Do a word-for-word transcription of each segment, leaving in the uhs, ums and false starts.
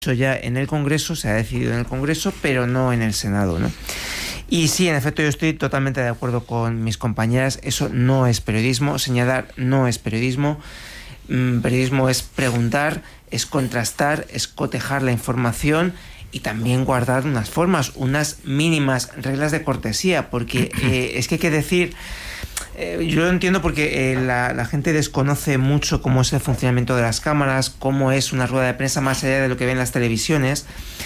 ya en el Congreso, se ha decidido en el Congreso, pero no en el Senado, ¿no? Y sí, en efecto, yo estoy totalmente de acuerdo con mis compañeras. Eso no es periodismo. Señalar no es periodismo. Mm, periodismo es preguntar, es contrastar, es cotejar la información y también guardar unas formas, unas mínimas reglas de cortesía, porque eh, es que hay que decir... Eh, yo lo entiendo porque eh, la, la gente desconoce mucho cómo es el funcionamiento de las cámaras, cómo es una rueda de prensa más allá de lo que ven las televisiones,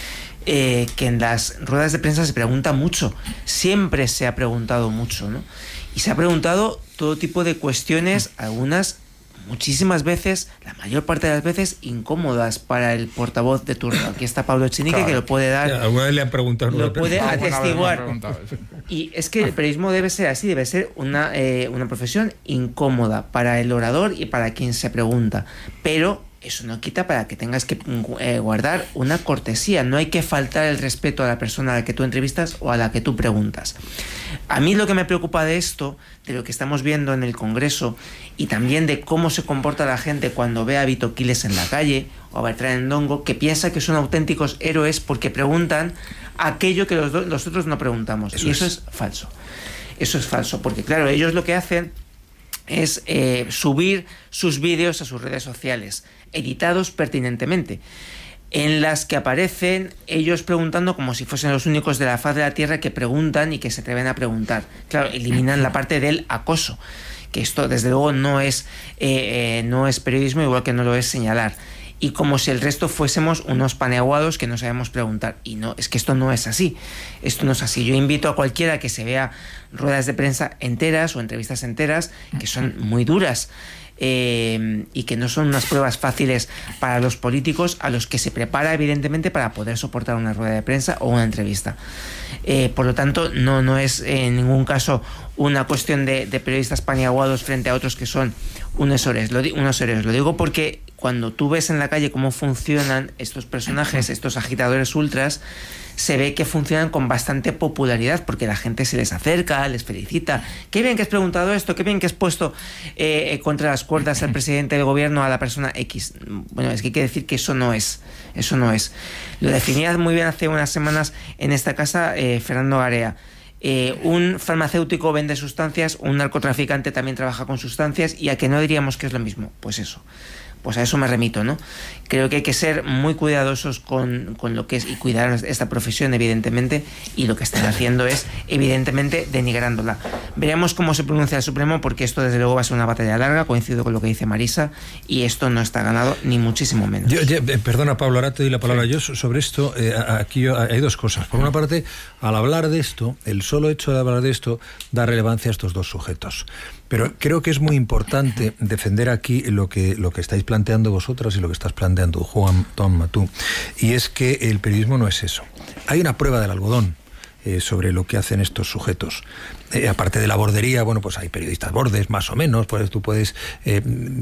eh, que en las ruedas de prensa se pregunta mucho, siempre se ha preguntado mucho, ¿no? Y se ha preguntado todo tipo de cuestiones, algunas muchísimas veces, la mayor parte de las veces, incómodas para el portavoz de turno. Aquí está Pablo Echenique, claro, que lo puede dar. Alguna vez le han preguntado. Lo puede no, atestiguar. Y es que el periodismo debe ser así, debe ser una, eh, una profesión incómoda para el orador y para quien se pregunta. Pero eso no quita para que tengas que eh, guardar una cortesía. No hay que faltar el respeto a la persona a la que tú entrevistas o a la que tú preguntas. A mí lo que me preocupa de esto, de lo que estamos viendo en el Congreso y también de cómo se comporta la gente cuando ve a Vito Quiles en la calle o a Bertrand Ndongo, que piensa que son auténticos héroes porque preguntan aquello que los, do- los otros no preguntamos. Eso y eso es. es falso. Eso es falso, porque claro, ellos lo que hacen es eh, subir sus vídeos a sus redes sociales, editados pertinentemente, en las que aparecen ellos preguntando como si fuesen los únicos de la faz de la tierra que preguntan y que se atreven a preguntar. Claro, eliminan la parte del acoso, que esto desde luego no es, eh, eh, no es periodismo, igual que no lo es señalar. Y como si el resto fuésemos unos paneaguados que no sabemos preguntar. Y no, es que esto no es así. Esto no es así. Yo invito a cualquiera que se vea ruedas de prensa enteras o entrevistas enteras, que son muy duras, eh, y que no son unas pruebas fáciles para los políticos, a los que se prepara evidentemente para poder soportar una rueda de prensa o una entrevista. Eh, por lo tanto, no, no es en ningún caso una cuestión de, de periodistas paneaguados frente a otros que son unos héroes. Lo, unos héroes. Lo digo porque cuando tú ves en la calle cómo funcionan estos personajes, estos agitadores ultras, se ve que funcionan con bastante popularidad, porque la gente se les acerca, les felicita. Qué bien que has preguntado esto, qué bien que has puesto eh, contra las cuerdas al presidente del gobierno, a la persona X. Bueno, es que hay que decir que eso no es. Eso no es. Lo definía muy bien hace unas semanas en esta casa eh, Fernando Garea. Eh, un farmacéutico vende sustancias, un narcotraficante también trabaja con sustancias, y a que no diríamos que es lo mismo. Pues eso. Pues a eso me remito, ¿no? Creo que hay que ser muy cuidadosos con, con lo que es, y cuidar esta profesión, evidentemente, y lo que están haciendo es, evidentemente, denigrándola. Veremos cómo se pronuncia el Supremo, porque esto, desde luego, va a ser una batalla larga, coincido con lo que dice Marisa, y esto no está ganado, ni muchísimo menos. Yo, yo, eh, perdona, Pablo, ahora te doy la palabra. Sí. Yo sobre esto, eh, aquí yo, hay dos cosas. Por una parte, al hablar de esto, el solo hecho de hablar de esto da relevancia a estos dos sujetos. Pero creo que es muy importante defender aquí lo que, lo que estáis planteando vosotras y lo que estás planteando Juan Tom Matú, y es que el periodismo no es eso. Hay una prueba del algodón eh, sobre lo que hacen estos sujetos. Eh, aparte de la bordería, bueno, pues hay periodistas bordes, más o menos, pues tú puedes... Eh,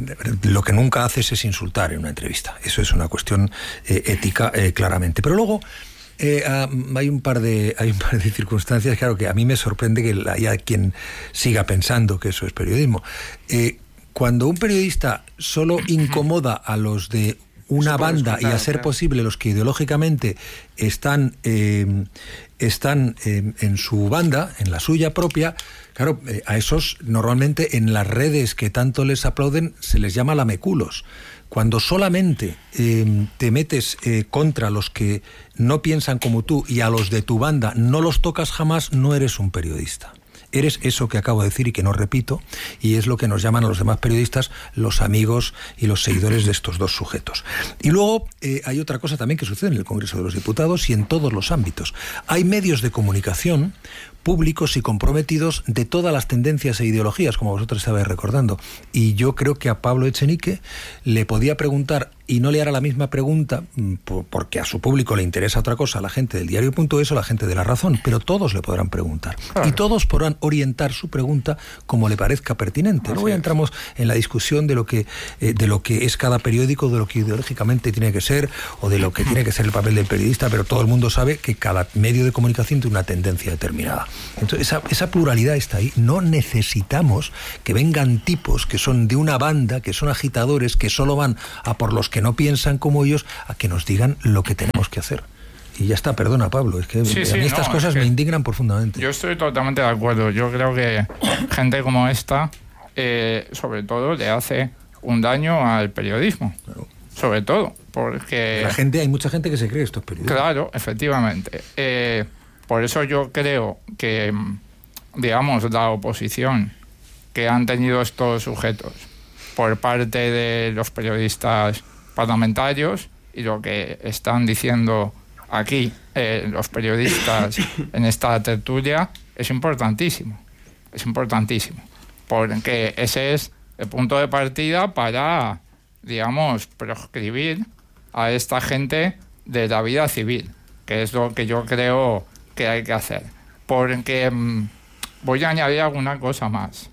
lo que nunca haces es insultar en una entrevista. Eso es una cuestión eh, ética, eh, claramente. Pero luego... Eh, uh, hay un par de hay un par de circunstancias, claro, que a mí me sorprende que haya quien siga pensando que eso es periodismo. Eh, cuando un periodista solo incomoda a los de una banda y, a ser posible, los que ideológicamente están eh, están eh, en su banda, en la suya propia, claro, eh, a esos normalmente en las redes que tanto les aplauden se les llama lameculos. Cuando solamente eh, te metes eh, contra los que no piensan como tú y a los de tu banda no los tocas jamás, no eres un periodista. Eres eso que acabo de decir y que no repito, y es lo que nos llaman a los demás periodistas los amigos y los seguidores de estos dos sujetos. Y luego eh, hay otra cosa también que sucede en el Congreso de los Diputados y en todos los ámbitos. Hay medios de comunicación públicos y comprometidos de todas las tendencias e ideologías, como vosotros estabais recordando. Y yo creo que a Pablo Echenique le podía preguntar, y no le hará la misma pregunta, porque a su público le interesa otra cosa, a la gente del diario punto es o a la gente de La Razón, pero todos le podrán preguntar. Claro. Y todos podrán orientar su pregunta como le parezca pertinente. Así Luego ya entramos en la discusión de lo que eh, de lo que es cada periódico, de lo que ideológicamente tiene que ser o de lo que tiene que ser el papel del periodista, pero todo el mundo sabe que cada medio de comunicación tiene una tendencia determinada. Entonces esa, esa pluralidad está ahí. No necesitamos que vengan tipos que son de una banda, que son agitadores, que solo van a por los que no piensan como ellos, a que nos digan lo que tenemos que hacer. Y ya está, perdona Pablo, es que sí, a sí, mí estas no, cosas es que me indignan profundamente. Yo estoy totalmente de acuerdo. Yo creo que gente como esta, eh, sobre todo, le hace un daño al periodismo. Claro. Sobre todo, porque... La gente, hay mucha gente que se cree estos periodistas. Claro, efectivamente. Eh, por eso yo creo que, digamos, la oposición que han tenido estos sujetos por parte de los periodistas parlamentarios y lo que están diciendo aquí eh, los periodistas en esta tertulia es importantísimo, es importantísimo, porque ese es el punto de partida para, digamos, proscribir a esta gente de la vida civil, que es lo que yo creo que hay que hacer. Porque mmm, voy a añadir alguna cosa más.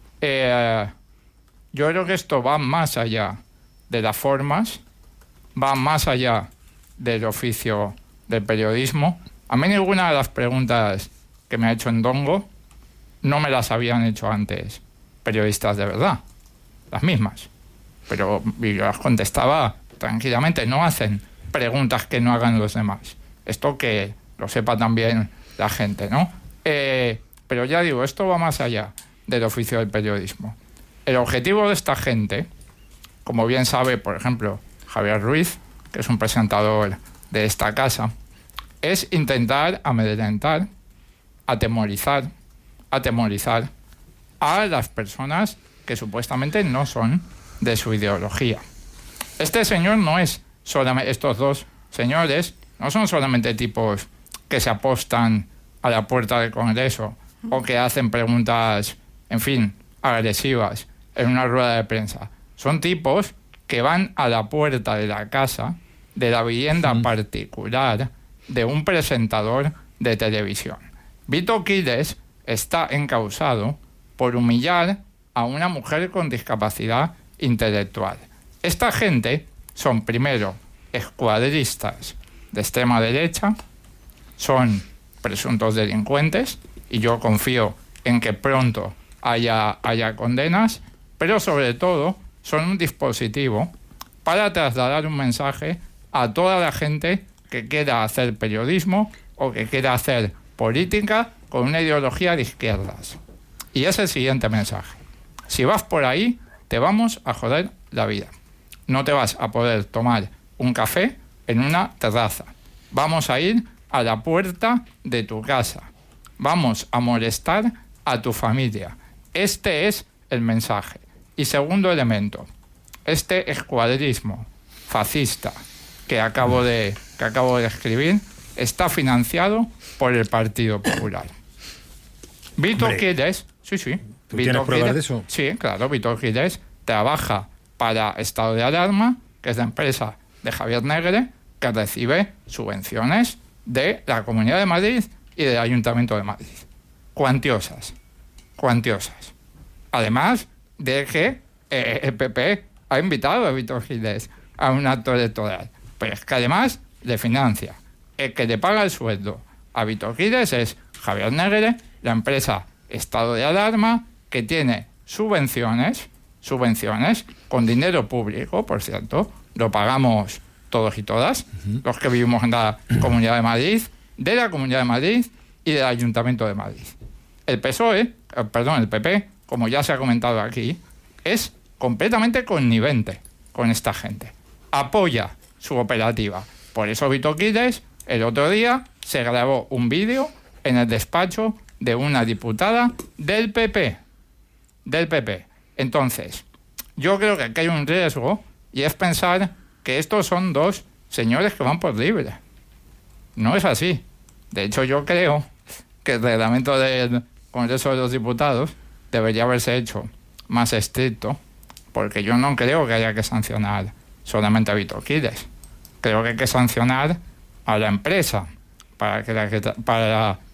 Eh, yo creo que esto va más allá de las formas, va más allá del oficio del periodismo. A mí ninguna de las preguntas que me ha hecho Ndongo no me las habían hecho antes periodistas de verdad, las mismas. Pero yo las contestaba tranquilamente. No hacen preguntas que no hagan los demás. Esto que lo sepa también la gente, ¿no? Eh, pero ya digo, esto va más allá del oficio del periodismo. El objetivo de esta gente, como bien sabe, por ejemplo, Javier Ruiz, que es un presentador de esta casa, es intentar amedrentar, atemorizar, atemorizar a las personas que supuestamente no son de su ideología. Este señor no es solamente, estos dos señores no son solamente tipos que se apostan a la puerta del Congreso o que hacen preguntas, en fin, agresivas en una rueda de prensa. Son tipos que van a la puerta de la casa, de la vivienda sí. particular de un presentador de televisión. Vito Quiles está encausado por humillar a una mujer con discapacidad intelectual. Esta gente son, primero, escuadristas de extrema derecha, son presuntos delincuentes, y yo confío en que pronto haya, haya condenas, pero sobre todo son un dispositivo para trasladar un mensaje a toda la gente que quiera hacer periodismo o que quiera hacer política con una ideología de izquierdas. Y es el siguiente mensaje: si vas por ahí, te vamos a joder la vida. No te vas a poder tomar un café en una terraza. Vamos a ir a la puerta de tu casa. Vamos a molestar a tu familia. Este es el mensaje. Y segundo elemento, este escuadrismo fascista que acabo de, que acabo de escribir está financiado por el Partido Popular. Vito Quiles, sí, sí. ¿Tú tienes pruebas de eso? Sí, claro, Vito Quiles trabaja para Estado de Alarma, que es la empresa de Javier Negre, que recibe subvenciones de la Comunidad de Madrid y del Ayuntamiento de Madrid. Cuantiosas, cuantiosas. Además de que eh, el P P ha invitado a Vito Quiles a un acto electoral. Pero es que además le financia. El que le paga el sueldo a Vito Quiles es Javier Negre, la empresa Estado de Alarma, que tiene subvenciones, subvenciones con dinero público, por cierto, lo pagamos todos y todas, uh-huh. los que vivimos en la Comunidad de Madrid, de la Comunidad de Madrid y del Ayuntamiento de Madrid. El P S O E, eh, perdón, el P P, como ya se ha comentado aquí, es completamente connivente con esta gente. Apoya su operativa. Por eso Vito Quiles, el otro día, se grabó un vídeo en el despacho de una diputada del P P. Del P P. Entonces, yo creo que aquí hay un riesgo, y es pensar que estos son dos señores que van por libre. No es así. De hecho, yo creo que el reglamento del Congreso de los Diputados debería haberse hecho más estricto, porque yo no creo que haya que sancionar solamente a Vito Quiles. Creo que hay que sancionar a la empresa para, que la, para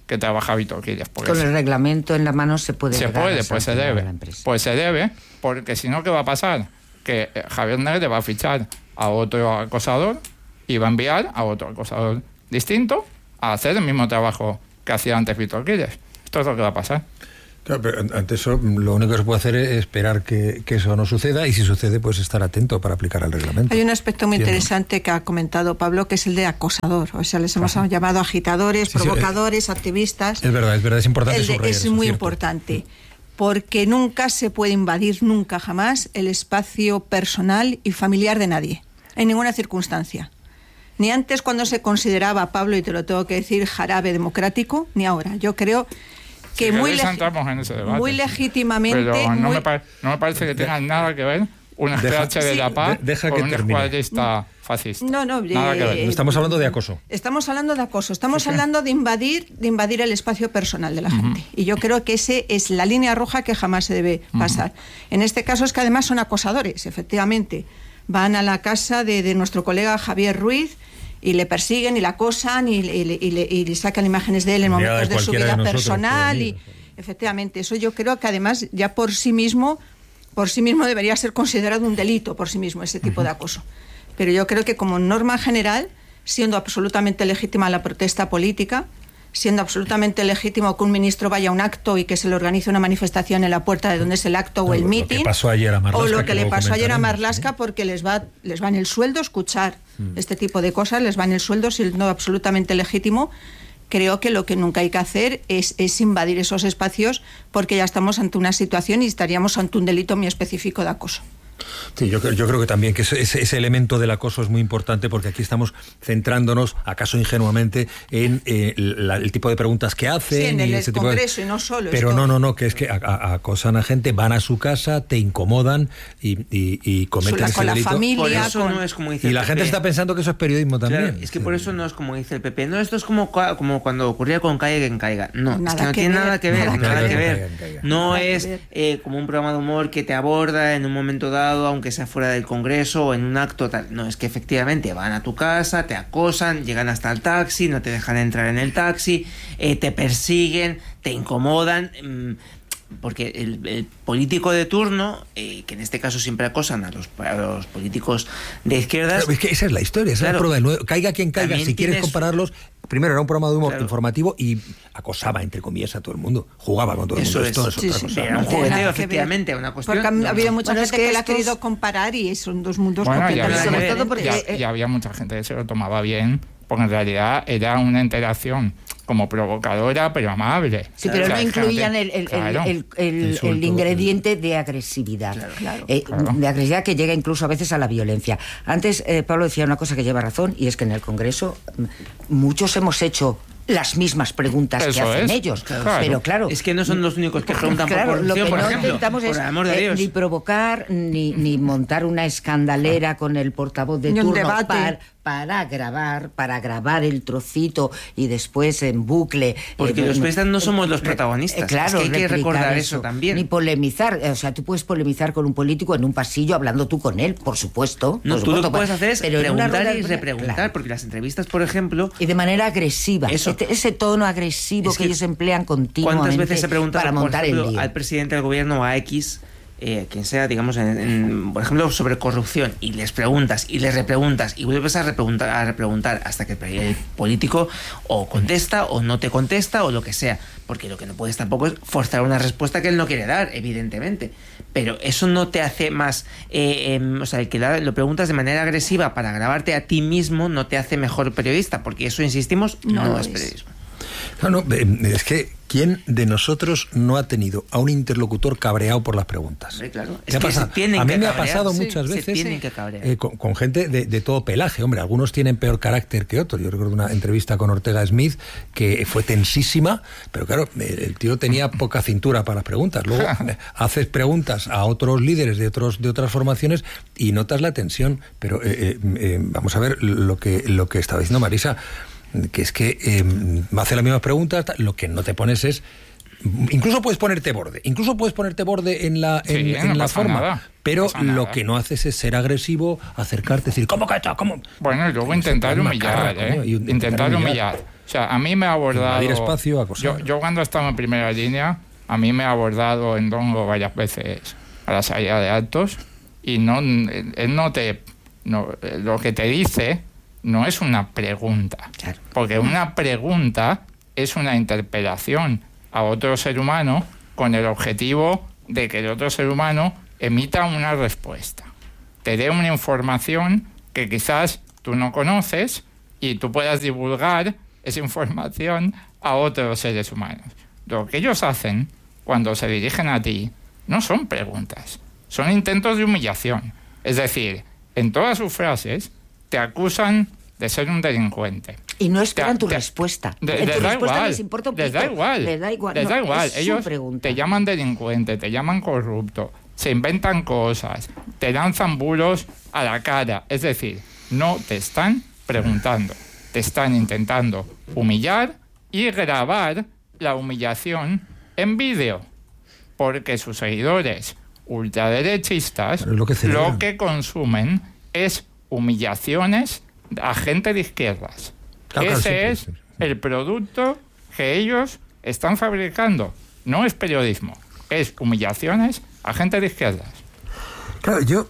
que trabaja Víctor Quiles. Con el reglamento en la mano se puede Se llegar puede, a pues se sancionar debe. a la empresa. Pues se debe, porque si no, ¿qué va a pasar? Que Javier Negre va a fichar a otro acosador y va a enviar a otro acosador distinto a hacer el mismo trabajo que hacía antes Víctor Quiles. Esto es lo que va a pasar. Claro, pero ante eso lo único que se puede hacer es esperar que, que eso no suceda, y si sucede, pues estar atento para aplicar el reglamento. Hay un aspecto muy Entiendo. interesante que ha comentado Pablo, que es el de acosador. O sea, les hemos Ajá. llamado agitadores, Sí, sí, provocadores, activistas. Es verdad, es verdad, es importante El de- subrayar es eso, muy cierto. importante, porque nunca se puede invadir, nunca jamás, el espacio personal y familiar de nadie, en ninguna circunstancia. Ni antes, cuando se consideraba, Pablo, y te lo tengo que decir, jarabe democrático, ni ahora. Yo creo que Si muy, queréis, legi- entramos en ese debate. muy legítimamente... Pero no, muy- me, pare- no me parece que tenga nada que ver un Deja- S P H de Sí. la paz De- deja con que un termine. escuadrista fascista. No, no, Nada que ver. eh, Estamos hablando de acoso. Estamos hablando de acoso, estamos hablando de invadir, de invadir el espacio personal de la gente. Y yo creo que ese es la línea roja que jamás se debe pasar. En este caso es que además son acosadores, efectivamente. Van a la casa de, de nuestro colega Javier Ruiz y le persiguen y le acosan y, y, y, y le, y le sacan imágenes de él en Mira, momentos de de su cualquiera vida de nosotros personal. puede Y venir. efectivamente, eso yo creo que además ya por sí mismo, por sí mismo debería ser considerado un delito por sí mismo, ese tipo de acoso. Pero yo creo que como norma general, siendo absolutamente legítima la protesta política, siendo absolutamente legítimo que un ministro vaya a un acto y que se le organice una manifestación en la puerta de donde es el acto o No, el lo que mitin, pasó ayer a Marlaska, o lo que que le luego pasó ayer a comentaremos, Marlaska, ¿eh? porque les va, les va en el sueldo escuchar este tipo de cosas, les va en el sueldo siendo absolutamente legítimo. Creo que lo que nunca hay que hacer es, es invadir esos espacios, porque ya estamos ante una situación y estaríamos ante un delito muy específico de acoso. Sí, yo, creo- yo creo que también que ese, ese- ese elemento del acoso es muy importante, porque aquí estamos centrándonos, acaso ingenuamente, en eh, la- el tipo de preguntas que hacen. Sí, en el y ese tipo de- Congreso y no solo. Pero esto- no, no, no, que es que a- a- acosan a gente, van a su casa, te incomodan y, y, y cometen Con la- ese con la delito. familia. Por eso con- no es como dice Y el la P P. gente está pensando que eso es periodismo también. Claro, es que por eso no es como dice el P P. No, esto es como, cua- como cuando ocurría con Caiga quien caiga. No, Nada es que no que tiene ver, nada que ver, nada nada, que que ver. ver. Caiga quien caiga. No Nada que es ver. eh, como un programa de humor que te aborda en un momento dado, aunque sea fuera del Congreso o en un acto tal. No, es que efectivamente van a tu casa, te acosan, llegan hasta el taxi, no te dejan entrar en el taxi, eh, te persiguen, te incomodan. mm, Porque el, el político de turno, eh, que en este caso siempre acosan a los, a los políticos de izquierdas. Claro, es que esa es la historia, esa Claro. es la prueba del nuevo. Caiga quien caiga, También si quieres tienes- compararlos, primero era un programa de humor Claro. informativo y acosaba, entre comillas, a todo el mundo. Jugaba con todo el Eso mundo. es. Esto es Sí, otra sí, cosa. sí. Era un No tiene jugueteo, nada que ver. efectivamente, una cuestión. Porque ha, no, ha habido no. mucha Bueno, es gente que que, la ha estos- querido comparar y son dos mundos Bueno, y completamente había, sobre diferentes. todo porque- y- y había mucha gente que se lo tomaba bien, porque en realidad era una interacción como provocadora, pero amable. Sí, pero O sea, no incluían el, fíjate, el, claro. el, el- el- Insulto, el ingrediente de agresividad. claro. Eh, Claro. De agresividad que llega incluso a veces a la violencia. Antes eh, Pablo decía una cosa que lleva razón, y es que en el Congreso mm, muchos hemos hecho las mismas preguntas que Eso hacen es. ellos. Claro. Pero claro... Es que no son los únicos que preguntan Claro, por lo corrupción, que por no ejemplo. intentamos Por es el amor de eh, Dios. ni provocar ni, ni montar una escandalera con el portavoz de Ni un turno debate. para, para grabar, para grabar el trocito y después en bucle. Porque eh, los periodistas no somos los eh, protagonistas. claro, Es que hay que replicar recordar eso también. Ni polemizar. O sea, tú puedes polemizar con un político en un pasillo hablando tú con él, por supuesto. No, por tú lo supuesto, que puedes hacer es pero en una preguntar rueda y de- repreguntar, claro. porque las entrevistas, por ejemplo, Y de manera agresiva. Eso. Este- ese tono agresivo Es que, que ellos emplean continuamente ¿cuántas veces se pregunta para por montar ejemplo, el lío? al presidente del gobierno o a X, eh, quien sea, digamos, en, en, por ejemplo, sobre corrupción, y les preguntas y les repreguntas y vuelves a repreguntar, a repreguntar hasta que el político o contesta o no te contesta o lo que sea? Porque lo que no puedes tampoco es forzar una respuesta que él no quiere dar, evidentemente. Pero eso no te hace más... Eh, eh, o sea, el que la- lo preguntas de manera agresiva para grabarte a ti mismo no te hace mejor periodista, porque eso, insistimos, no, No lo es es. periodismo. No, no, eh, es que ¿quién de nosotros no ha tenido a un interlocutor cabreado por las preguntas? Hombre, claro. ¿Qué Es ha que pasado? se tienen A mí que me ha cabrear, pasado sí, muchas se veces tienen que cabrear. eh, con, con gente de, de todo pelaje. Hombre, algunos tienen peor carácter que otros. Yo recuerdo una entrevista con Ortega Smith que fue tensísima, pero claro, el, el tío tenía poca cintura para las preguntas. Luego eh, haces preguntas a otros líderes de otros de otras formaciones y notas la tensión. Pero eh, eh, eh, vamos a ver lo que, lo que estaba diciendo Marisa, que es que eh, me hace las mismas preguntas, lo que no te pones es... Incluso puedes ponerte borde, incluso puedes ponerte borde en la, en, Sí, en no la pasa forma, nada, pero no pasa lo nada. que no haces es ser agresivo, acercarte, decir, ¿cómo que esto? ¿Cómo? Bueno, y luego Pues intentar una humillar, carra, ¿eh? coño, y un- Intentar intentar humillar. O sea, a mí me ha abordado... Invadir espacio, acosar. Yo, yo cuando estaba en primera línea, a mí me ha abordado Ndongo varias veces a la salida de actos y no, él no te... No, lo que te dice no es una pregunta. Claro. Porque una pregunta es una interpelación a otro ser humano con el objetivo de que el otro ser humano emita una respuesta. Te dé una información que quizás tú no conoces y tú puedas divulgar esa información a otros seres humanos. Lo que ellos hacen cuando se dirigen a ti no son preguntas, son intentos de humillación. Es decir, en todas sus frases te acusan de ser un delincuente. Y no esperan te, tu te, respuesta. De, en les, tu da respuesta igual, les importa un les da igual. Les da igual. Les no, da igual. Ellos te llaman delincuente, te llaman corrupto, se inventan cosas, te lanzan bulos a la cara. Es decir, no te están preguntando, te están intentando humillar y grabar la humillación en vídeo. Porque sus seguidores ultraderechistas lo que, lo que consumen es humillaciones a gente de izquierdas. Claro, Ese claro, es sí, sí, sí. el producto que ellos están fabricando. No es periodismo, es humillaciones a gente de izquierdas. Claro, yo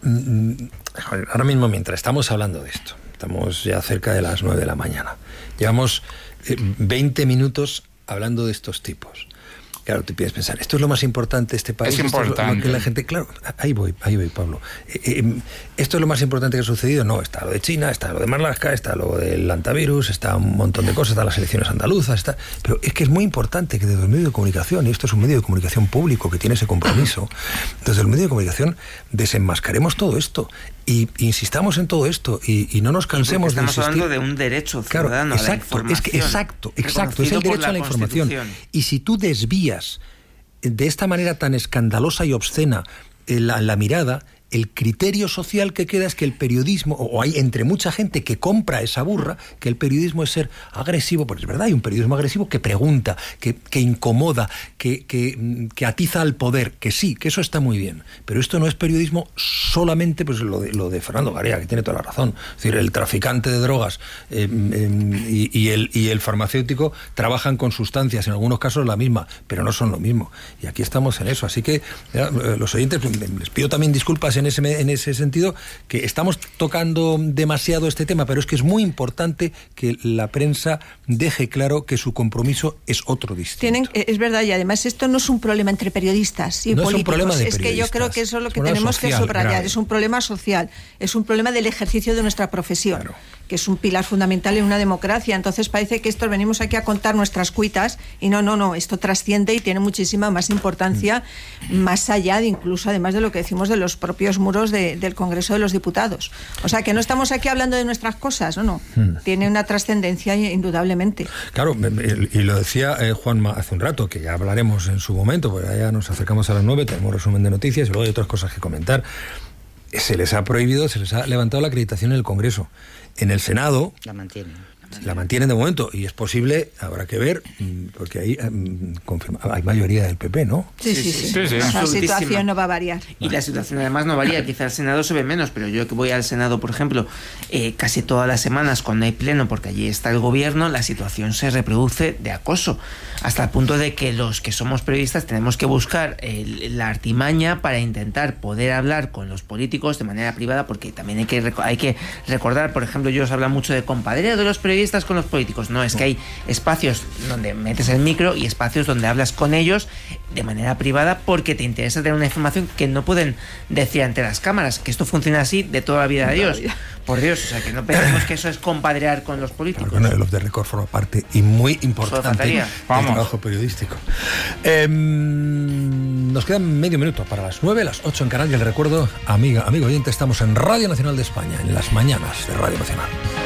ahora mismo, mientras estamos hablando de esto, estamos ya cerca de las nueve de la mañana, llevamos eh, veinte minutos hablando de estos tipos. Claro, te piensas pensar, esto es lo más importante de este país. Es importante. Esto es lo que la gente, claro, ahí voy, ahí voy, Pablo. Eh, eh, esto es lo más importante que ha sucedido. No, está lo de China, está lo de Marlaska, está lo del antivirus, está un montón de cosas, están las elecciones andaluzas, está. Pero es que es muy importante que desde el medio de comunicación, y esto es un medio de comunicación público que tiene ese compromiso, desde el medio de comunicación desenmascaremos todo esto y insistamos en todo esto y, y no nos cansemos de insistir. Estamos hablando de un derecho ciudadano, claro, exacto, a la información. Es que, exacto, exacto, es el derecho a la información. Y si tú desvías de esta manera tan escandalosa y obscena la, la mirada, el criterio social que queda es que el periodismo, o hay entre mucha gente que compra esa burra, que el periodismo es ser agresivo, porque es verdad, hay un periodismo agresivo que pregunta, que, que incomoda, que, que, que atiza al poder, que sí, que eso está muy bien, pero esto no es periodismo solamente, pues lo de, lo de Fernando Garea, que tiene toda la razón, es decir, el traficante de drogas eh, eh, y, y, el, y el farmacéutico trabajan con sustancias, en algunos casos la misma, pero no son lo mismo, y aquí estamos en eso, así que ya, los oyentes, les pido también disculpas en En ese, en ese sentido, que estamos tocando demasiado este tema, pero es que es muy importante que la prensa deje claro que su compromiso es otro distinto. Tienen, es verdad, y además esto no es un problema entre periodistas y no políticos. Es, un problema de es que yo creo que eso es lo que tenemos social, que subrayar. Grave. Es un problema social, es un problema del ejercicio de nuestra profesión, claro, que es un pilar fundamental en una democracia. Entonces parece que esto venimos aquí a contar nuestras cuitas y no, no, no, esto trasciende y tiene muchísima más importancia, mm. más allá de incluso, además de lo que decimos de los propios muros de, del Congreso de los Diputados. O sea, que no estamos aquí hablando de nuestras cosas, no, no. Hmm. Tiene una trascendencia indudablemente. Claro, y lo decía eh, Juanma hace un rato, que ya hablaremos en su momento, porque ya nos acercamos a las nueve, tenemos resumen de noticias y luego hay otras cosas que comentar. Se les ha prohibido, se les ha levantado la acreditación en el Congreso. En el Senado la mantienen. La mantienen de momento y es posible, habrá que ver, porque ahí um, confirma, hay mayoría del P P, ¿no? Sí, sí, sí. sí, sí. La situación no va a variar. Y la situación además no varía, quizá el Senado se ve menos, pero yo que voy al Senado, por ejemplo, eh, casi todas las semanas cuando hay pleno, porque allí está el gobierno, la situación se reproduce de acoso, hasta el punto de que los que somos periodistas tenemos que buscar el, la artimaña para intentar poder hablar con los políticos de manera privada, porque también hay que, hay que recordar, por ejemplo, yo os hablo mucho de compadreo de los periodistas con los políticos. No, es que hay espacios donde metes el micro y espacios donde hablas con ellos de manera privada porque te interesa tener una información que no pueden decir ante las cámaras, que esto funciona así de toda la vida de Dios. Por Dios, o sea, que no pensemos que eso es compadrear con los políticos. Bueno, el off the record forma parte y muy importante del trabajo periodístico. Eh, nos quedan medio minuto para las nueve, las ocho en Canarias. Le recuerdo, amiga, amigo oyente, estamos en Radio Nacional de España, en las mañanas de Radio Nacional.